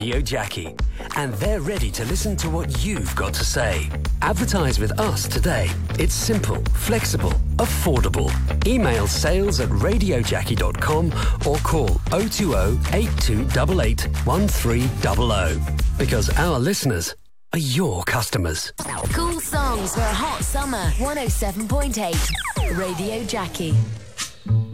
Radio Jackie, and they're ready to listen to what you've got to say. Advertise with us today. It's simple, flexible, affordable. Email sales@radiojackie.com or call 020 8288 1300, because our listeners are your customers. Cool songs for a hot summer. 107.8 Radio Jackie.